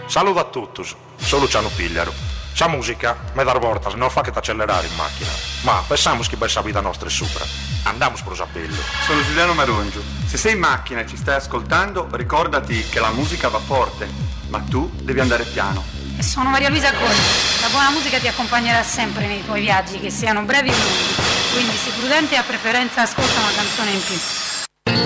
Saluto a tutti, sono Luciano Pigliaro. Sa musica, me dar voltas, non fa che t'accelerare in macchina. Ma pensiamo che bella vita nostra è sopra. Andiamo per Sapello. Sono Giuliano Marongio. Se sei in macchina e ci stai ascoltando, ricordati che la musica va forte, ma tu devi andare piano. E sono Maria Luisa Corti. La buona musica ti accompagnerà sempre nei tuoi viaggi, che siano brevi o lunghi. Quindi sii prudente e a preferenza ascolta una canzone in più.